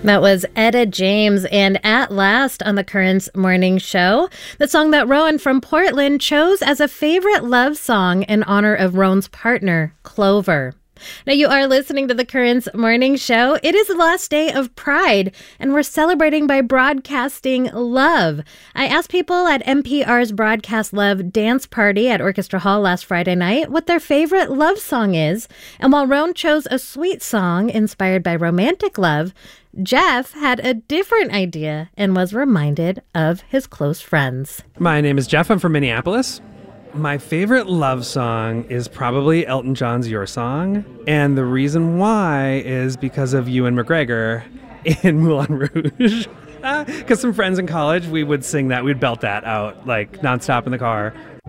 That was Etta James and At Last on the Currents Morning Show. The song that Rowan from Portland chose as a favorite love song in honor of Rowan's partner, Clover. Now, you are listening to the Currents Morning Show. It is the last day of Pride, and we're celebrating by broadcasting love. I asked people at NPR's Broadcast Love dance party at Orchestra Hall last Friday night what their favorite love song is. And while Rowan chose a sweet song inspired by romantic love, Jeff had a different idea and was reminded of his close friends. My name is Jeff. I'm from Minneapolis. My favorite love song is probably Elton John's Your Song. And the reason why is because of Ewan McGregor in Moulin Rouge. Because some friends in college, we would sing that. We'd belt that out like nonstop in the car.